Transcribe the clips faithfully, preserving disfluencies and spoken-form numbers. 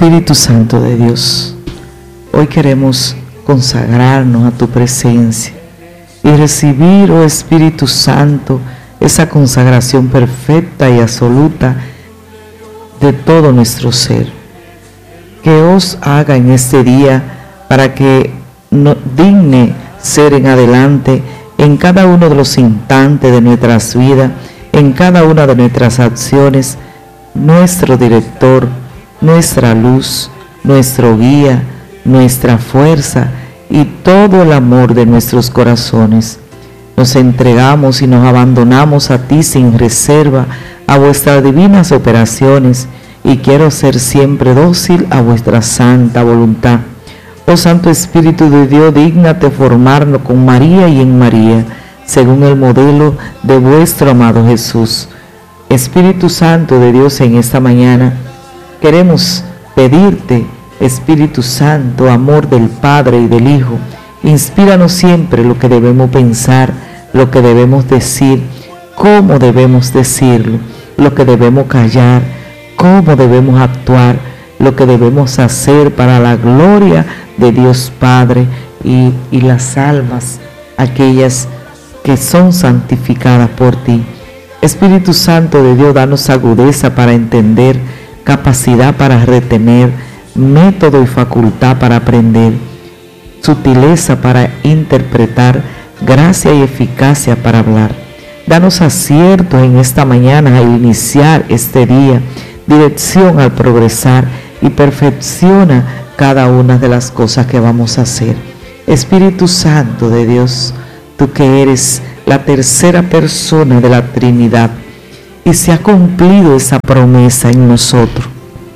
Espíritu Santo de Dios, hoy queremos consagrarnos a tu presencia y recibir, oh Espíritu Santo, esa consagración perfecta y absoluta de todo nuestro ser. Que os haga en este día para que nos digne ser en adelante en cada uno de los instantes de nuestras vidas, en cada una de nuestras acciones, nuestro director, nuestra luz, nuestro guía, nuestra fuerza y todo el amor de nuestros corazones. Nos entregamos y nos abandonamos a ti sin reserva, a vuestras divinas operaciones, y quiero ser siempre dócil a vuestra santa voluntad. Oh Santo Espíritu de Dios, dígnate formarnos con María y en María, según el modelo de vuestro amado Jesús. Espíritu Santo de Dios, en esta mañana queremos pedirte, Espíritu Santo, amor del Padre y del Hijo, inspíranos siempre lo que debemos pensar, lo que debemos decir, cómo debemos decirlo, lo que debemos callar, cómo debemos actuar, lo que debemos hacer para la gloria de Dios Padre y, y las almas, aquellas que son santificadas por ti. Espíritu Santo de Dios, danos agudeza para entender, capacidad para retener, método y facultad para aprender, sutileza para interpretar, gracia y eficacia para hablar. Danos acierto en esta mañana al iniciar este día, dirección al progresar, y perfecciona cada una de las cosas que vamos a hacer. Espíritu Santo de Dios, tú que eres la tercera persona de la Trinidad, y se ha cumplido esa promesa en nosotros,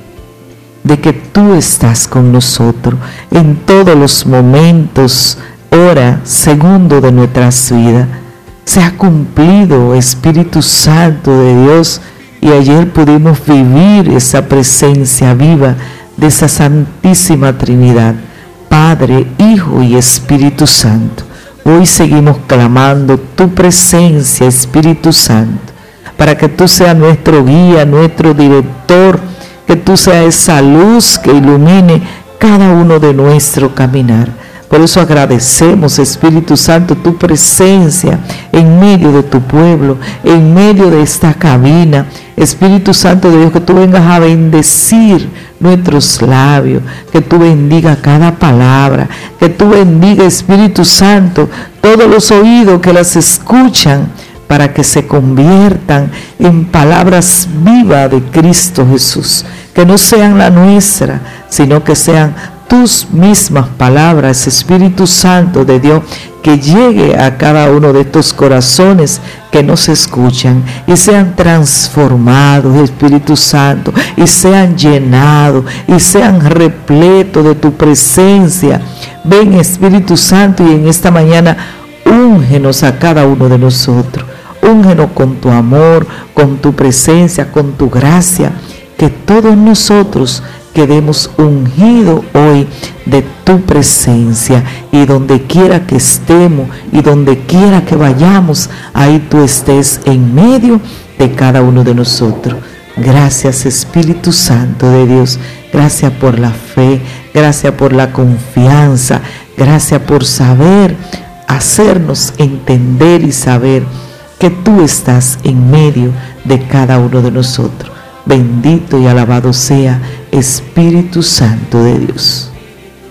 de que tú estás con nosotros en todos los momentos, hora, segundo de nuestras vidas. Se ha cumplido, Espíritu Santo de Dios, y ayer pudimos vivir esa presencia viva de esa Santísima Trinidad, Padre, Hijo y Espíritu Santo. Hoy seguimos clamando tu presencia, Espíritu Santo, para que tú seas nuestro guía, nuestro director, que tú seas esa luz que ilumine cada uno de nuestro caminar. Por eso agradecemos, Espíritu Santo, tu presencia en medio de tu pueblo, en medio de esta cabina. Espíritu Santo de Dios, que tú vengas a bendecir nuestros labios, que tú bendiga cada palabra, que tú bendiga, Espíritu Santo, todos los oídos que las escuchan, para que se conviertan en palabras vivas de Cristo Jesús, que no sean la nuestra, sino que sean tus mismas palabras, Espíritu Santo de Dios, que llegue a cada uno de estos corazones que nos escuchan y sean transformados, Espíritu Santo, y sean llenados y sean repletos de tu presencia. Ven, Espíritu Santo, y en esta mañana úngenos a cada uno de nosotros. Úngenos con tu amor, con tu presencia, con tu gracia, que todos nosotros quedemos ungidos hoy de tu presencia, y donde quiera que estemos y donde quiera que vayamos, ahí tú estés en medio de cada uno de nosotros. Gracias, Espíritu Santo de Dios, gracias por la fe, gracias por la confianza, gracias por saber hacernos entender y saber que tú estás en medio de cada uno de nosotros. Bendito y alabado sea Espíritu Santo de Dios.